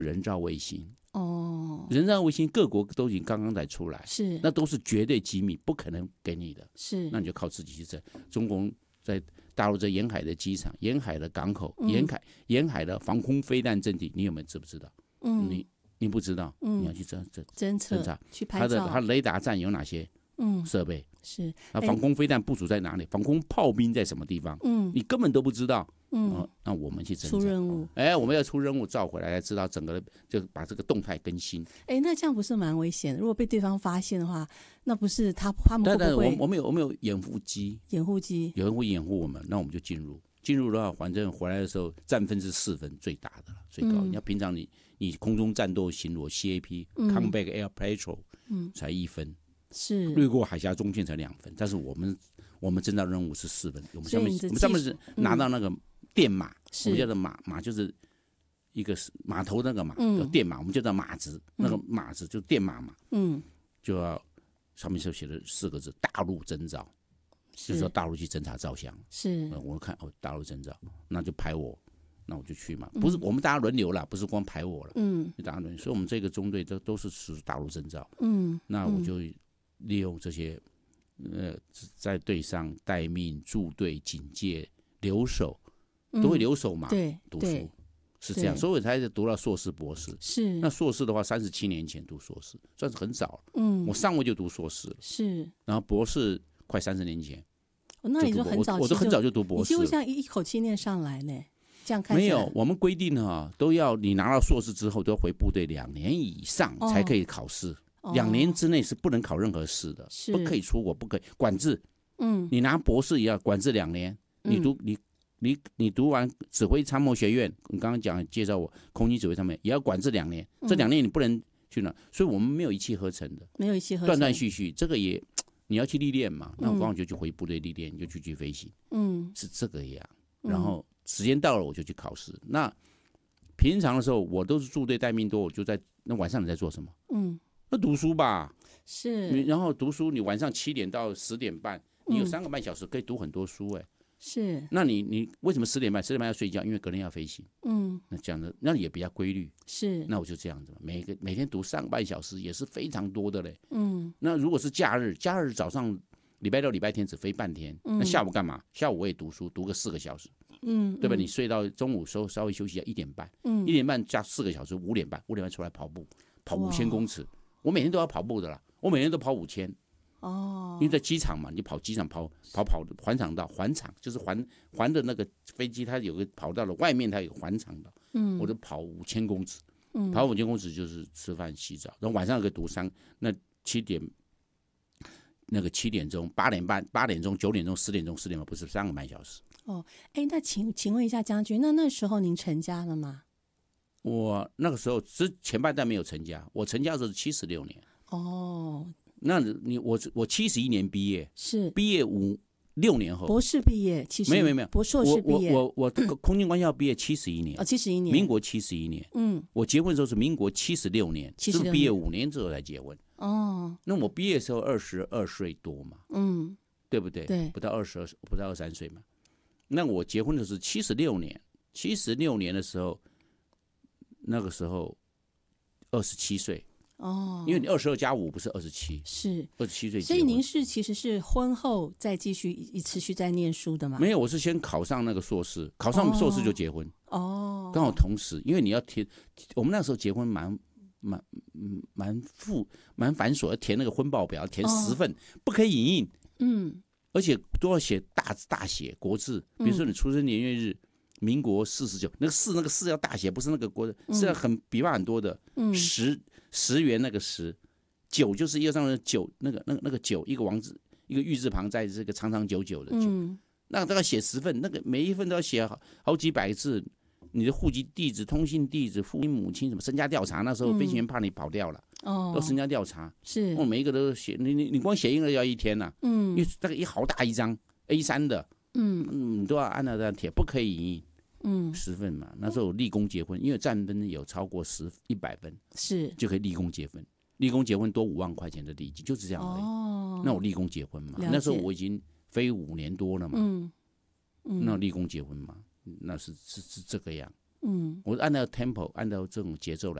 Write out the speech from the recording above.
人造卫星。 人造卫星各国都已经刚刚才出来， 是， 那都是绝对机密，不可能给你的。 是， 那你就靠自己去整。中国在大陆在沿海的机场、沿海的港口、沿海的防空飞弹阵地，你有没有知不知道？你不知道，你要去侦查， 去拍照。 它的雷达站有哪些设备？ 是， 防空飞弹部署在哪里？防空炮兵在什么地方？你根本都不知道。那我们去侦查， 出任务。 我们要出任务照回来，才知道整个就把这个动态更新。 那这样不是蛮危险的？如果被对方发现的话，那不是他们会不会？ 我们有掩护机，有人会掩护我们，那我们就进入的话，反正回来的时候占分是4分，最大的了，最高。你要平常你空中战斗巡逻 CAP、Combat Air Patrol 才1分， 是掠过海峡中线才2分，但是我们侦察任务是4分。我们上面是拿到那个电码，我们叫做马就是一个码头那个码叫电码，我们叫做码子，那个码子就是电码嘛，就要上面就写了4个字：大陆征召。就是说大陆去侦察照相， 是我看大陆征召，那就排我，那我就去嘛。不是我们大家轮流了，不是光排我了，大家轮流。所以我们这个中队都是属于大陆征召，那我就利用这些，在队上待命、驻队、警戒、留守，都会留守嘛，读书是这样，所以我才读到硕士、博士。 是那硕士的话，37年前读硕士，算是很早了。我上位就读硕士了， 是， 然后博士快30年前。 那你说很早， 我都很早就读博士了， 你几乎像一口气念上来呢？这样看起来没有，我们规定都要你拿到硕士之后都要回部队2年以上才可以考试，2年之内是不能考任何试的，不可以出国，不可以管制。你拿博士也要管制2年，你读完指挥参谋学院，你刚刚介绍我空军指挥参谋也要管制2年，这2年你不能去哪，所以我们没有一气呵成的， 没有一气呵成， 断断续续，这个也。你要去历练嘛？那我刚好就去回部队历练，你就去飞行，是这个样。然后时间到了，我就去考试。那平常的时候，我都是驻队待命多，我就在那晚上你在做什么？那读书吧。 是。 然后读书，你晚上7点到10点半，你有3个半小时可以读很多书是。 那你为什么10点半要睡觉？因为隔天要飞行。那这样的那也比较规律。 是。 那我就这样子，每天读3个半小时也是非常多的嘞。那如果是假日早上礼拜六、礼拜天只飞半天，那下午干嘛？下午我也读书，读个4个小时。对吧？你睡到中午稍微休息一下，1点半，1点半加4个小时，5点半出来跑步，跑5000公尺。我每天都要跑步的啦，我每天都跑5000。因为在机场嘛，你跑机场跑环场道，环场就是环的那个飞机，它有个跑道的外面，它有个环场道。我就跑5000公尺，跑5000公尺就是吃饭洗澡，然后晚上有个读那7点钟、8点半、8点钟、9点钟、10点钟、4点半，不是3个半小时。 那请问一下将军，那时候您成家了吗？我那个时候前半段没有成家，我成家的时候是76年。那我71年毕业， 是毕业6年后， 博士毕业，71 没有， 硕士毕业， 我空军官校毕业71年 ，71年， 民国71年，我结婚的时候是民国76年，是毕业5年之后才结婚。那我毕业的时候22岁多嘛，对不对？ 对， 不到23岁嘛。那我结婚的是76年的时候，那个时候27岁。因为你22加5不是27， 是 27岁， 所以您其实是婚后再继续持续在念书的吗？ 没有，我是先考上那个硕士，考上硕士就结婚。刚好同时，因为你要填，我们那时候结婚蛮繁琐，要填那个婚报表，填10份，不可以影印，而且都要写大写国字，比如说你出生年月日。民国49，那个4要大写，不是那个国字，是要笔画很多的。10元那个10，9就是1、2、3的9，那个9，一个王字，一个玉字旁，在这个长长久久的9。那大概写10份，那个每一份都要写好几百字。你的户籍地址、通信地址、父亲母亲什么身家调查，那时候飞行员怕你跑掉了，都身家调查。 是， 每一个都写，你光写印了要1天呐。因为大概好大一张 A3 的，都要按照这样贴，不可以影印。10份嘛，那时候立功结婚，因为占分有超过100分， 是就可以立功结婚。立功结婚多5万块钱的礼金，就是这样而已。那我立功结婚嘛，那时候我已经飞5年多了嘛，那立功结婚嘛，那是这个样。 我按照 tempo，按照这种节奏来